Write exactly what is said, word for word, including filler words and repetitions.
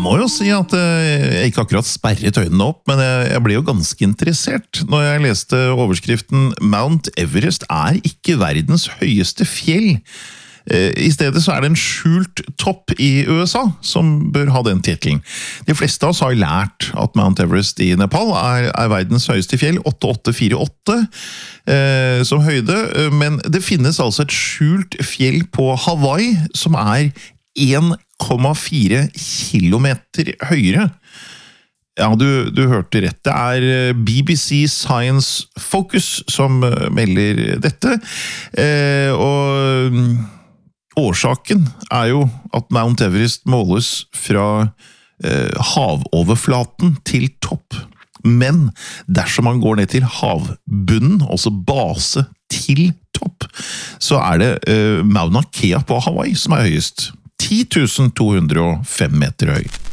Jeg må jo si at jeg ikke akkurat sperret øynene opp, men jeg ble jo ganske interessert når jeg leste overskriften «Mount Everest er ikke verdens høyeste fjell». I stedet så er det en skjult topp i U S A som bør ha den titelen. De fleste av oss har lært at Mount Everest i Nepal er, er verdens høyeste fjell, åtte åtte fire åtte eh, som høyde, men det finnes altså et skjult fjell på Hawaii som er en komma fire kilometer høyere. Ja, du, du hørte rett. Det er B B C Science Focus som melder dette, eh, og årsaken er jo at Mount Everest måles fra eh, havoverflaten til topp. Men dersom man går ned til havbunnen, altså base til topp, så er det eh, Mauna Kea på Hawaii som er høyest. ti tusen to hundre og fem meter høy.